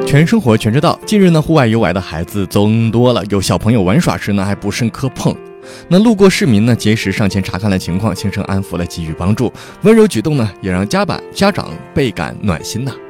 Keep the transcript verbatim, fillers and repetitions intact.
全生活全知道。近日呢，户外游玩的孩子增多了，有小朋友玩耍时呢还不慎磕碰。那路过市民呢及时上前查看了情况，轻声安抚了，给予帮助。温柔举动呢也让家长家长倍感暖心呐、啊。